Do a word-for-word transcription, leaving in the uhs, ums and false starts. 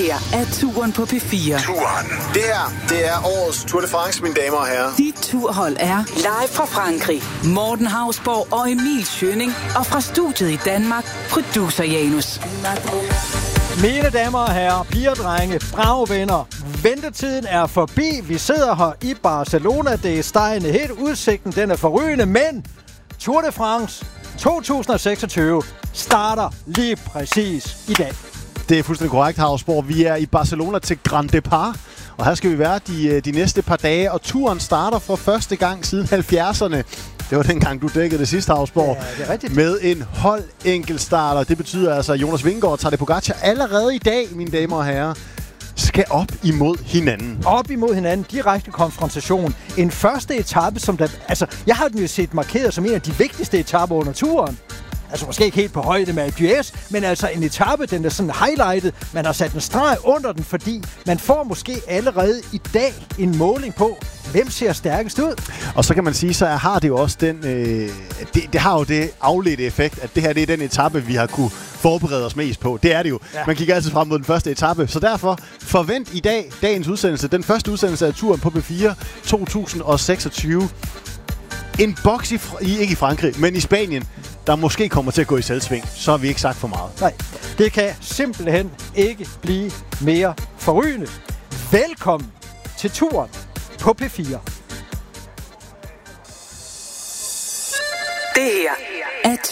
her er Touren på P fire. Touren. Det her, det er årets Tour de France, mine damer og herrer. Dit turhold er live fra Frankrig. Morten Hausborg og Emil Schønning. Og fra studiet i Danmark, producer Janus. Mine damer og herrer, piger og drenge, brave venner. Ventetiden er forbi. Vi sidder her i Barcelona. Det er stegende helt. Udsigten, den er forrygende. Men Tour de France to tusind seksogtyve starter lige præcis i dag. Det er fuldstændig korrekt, Hausborg. Vi er i Barcelona til Grand Depart, og her skal vi være de, de næste par dage, og turen starter for første gang siden halvfjerdserne. Det var dengang, du dækkede det sidste, Hausborg. Ja, det er rigtigt. Med en hold enkeltstarter. Det betyder altså, at Jonas Vingegaard og Tadej Pogačar allerede i dag, mine damer og herrer, skal op imod hinanden. Op imod hinanden. Direkte konfrontation. En første etape, som der... Altså, jeg har den jo set markeret som en af de vigtigste etaper under turen. Altså måske ikke helt på højde med Alpe d'Huez, men altså en etape, den er sådan highlightet. Man har sat en streg under den, fordi man får måske allerede i dag en måling på, hvem ser stærkest ud. Og så kan man sige, så har det jo også den, øh, det, det har jo det afledte effekt, at det her det er den etape, vi har kunne forberede os mest på. Det er det jo. Ja. Man kigger altid frem mod den første etape. Så derfor forvent i dag dagens udsendelse, den første udsendelse af turen på P fire to tusind seksogtyve. En boks i, i, ikke i Frankrig, men i Spanien, der måske kommer til at gå i selvsving. Så har vi ikke sagt for meget. Nej, det kan simpelthen ikke blive mere forrygende. Velkommen til turen på P fire. Det her er